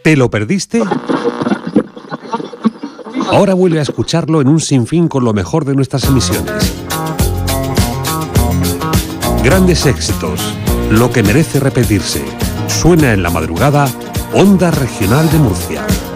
¿Te lo perdiste? Ahora vuelve a escucharlo en un sinfín con lo mejor de nuestras emisiones. Grandes éxitos, lo que merece repetirse. Suena en la madrugada, Onda Regional de Murcia.